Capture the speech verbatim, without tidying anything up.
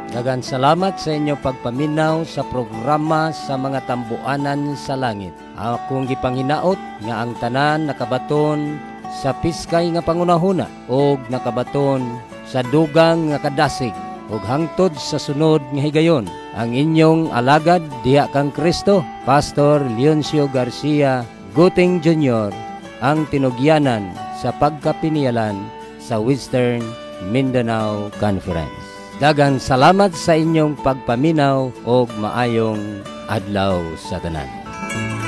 Daghang salamat sa inyong pagpaminaw sa programa sa mga tambuanan sa langit. Akong gipanginaot nga ang tanan nakabaton sa piskay nga pangunahuna o nakabaton sa dugang nga kadasig ug hangtod sa sunod nga higayon. Ang inyong alagad diha kang Kristo, Pastor Leoncio Garcia Guting Junior, ang tinugyanan sa pagkapinialan sa Western Mindanao Conference. Daghang salamat sa inyong pagpaminaw og maayong adlaw sa tanan.